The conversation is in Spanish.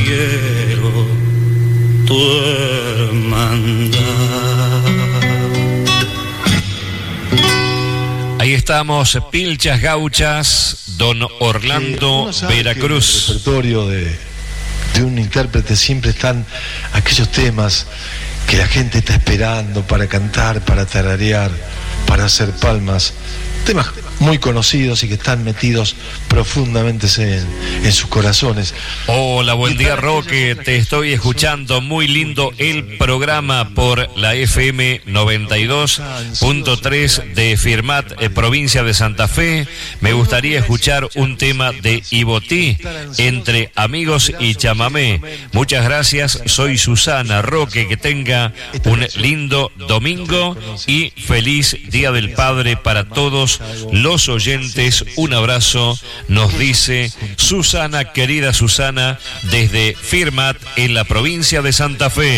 quiero tu hermandad. Ahí estamos, Pilchas Gauchas, don Orlando Veracruz. En el repertorio de un intérprete siempre están aquellos temas que la gente está esperando para cantar, para tararear, para hacer palmas. Temas muy conocidos y que están metidos profundamente en sus corazones. Hola, buen día, Roque, te estoy escuchando, muy lindo el programa por la FM 92.3 de Firmat, provincia de Santa Fe. Me gustaría escuchar un tema de Ibotí, Entre Amigos y Chamamé. Muchas gracias, soy Susana. Roque, que tenga un lindo domingo y feliz Día del Padre para todos los oyentes. Un abrazo, nos dice Susana, querida Susana, desde Firmat en la provincia de Santa Fe.